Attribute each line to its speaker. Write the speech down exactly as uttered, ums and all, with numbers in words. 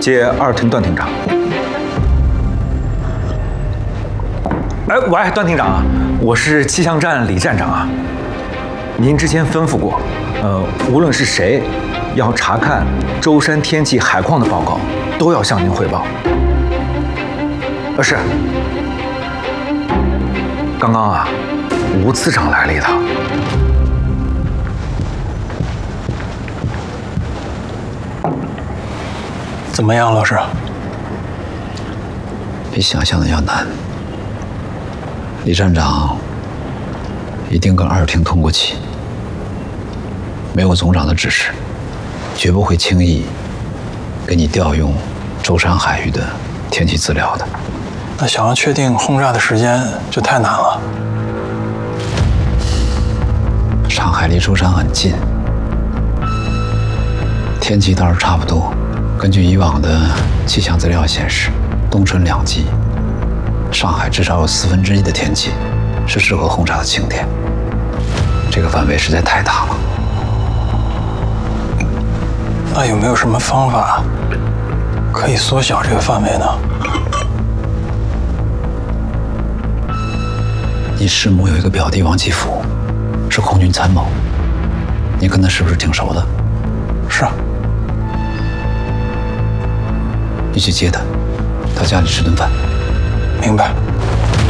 Speaker 1: 接二厅段厅长。哎，喂，段厅长啊，我是气象站李站长啊。您之前吩咐过，呃，无论是谁要查看舟山天气海况的报告，都要向您汇报。呃，是。刚刚啊，吴次长来了一趟。
Speaker 2: 怎么样，老师？
Speaker 3: 比想象的要难。李站长一定跟二厅通过气，没有总长的指示，绝不会轻易给你调用舟山海域的天气资料的。
Speaker 2: 那想要确定轰炸的时间就太难了。
Speaker 3: 上海离舟山很近，天气倒是差不多。 根据以往的气象资料显示，冬春两季，上海至少有四分之一的天气是适合轰炸的晴天。这个范围实在太大了。
Speaker 2: 那有没有什么方法可以缩小这个范围呢？
Speaker 3: 你师母有一个表弟王继福，是空军参谋，你跟他是不是挺熟的？
Speaker 2: 是啊。
Speaker 3: 你去接他，到家里吃顿饭。
Speaker 2: 明白。